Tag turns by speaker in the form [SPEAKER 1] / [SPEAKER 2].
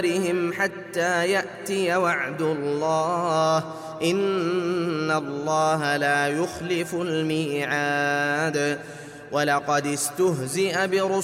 [SPEAKER 1] حتى يأتي وعد الله إن الله لا يخلف الميعاد ولقد استهزئ برسل